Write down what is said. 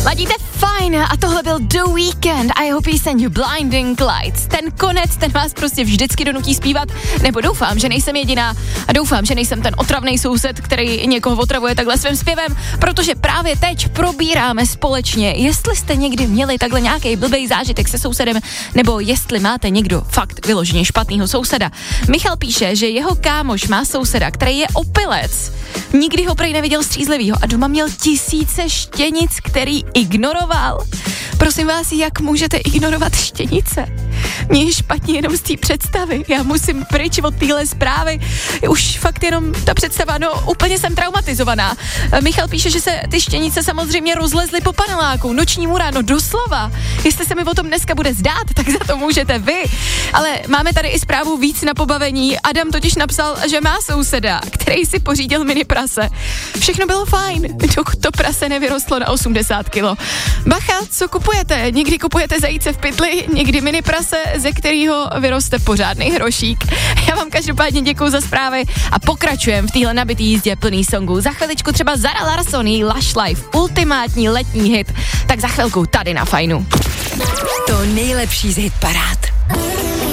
Ladíte fajn a tohle byl The Weeknd a jeho píseň Blinding Lights. Ten konec, ten vás prostě vždycky donutí zpívat, nebo doufám, že nejsem jediná a doufám, že nejsem ten otravný soused, který někoho otravuje takhle svým zpěvem, protože právě teď probíráme společně, jestli jste někdy měli takhle nějaký blbej zážitek se sousedem, nebo jestli máte někdo fakt vyloženě špatného souseda. Michal píše, že jeho kámoš má souseda, který je opilec. Nikdy ho prej neviděl střízlivýho a doma měl tisíce štěnic, který ignoroval. Prosím vás, jak můžete ignorovat štěnice? Mně je špatně jenom z té představy. Já musím pryč od téhle zprávy. Už fakt jenom ta představa, no úplně jsem traumatizovaná. Michal píše, že se ty štěnice samozřejmě rozlezly po paneláku, noční můra, no doslova. Jestli se mi o tom dneska bude zdát, tak za to můžete vy. Ale máme tady i zprávu víc na pobavení. Adam totiž napsal, že má souseda, který si pořídil mini prase. Všechno bylo fajn, dokud to prase nevyrostlo na 80 kilo. Bacha, co kupujete? Někdy kupujete zajíce v pytli, někdy mini prase, ze kterého vyroste pořádný hrošík. Já vám každopádně děkuju za zprávy a pokračujeme v téhle nabitý jízdě plný songů. Za chviličku třeba Zara Larsson, její Lush Life, ultimátní letní hit, tak za chvilku tady na Fajnu. To nejlepší z hitparád.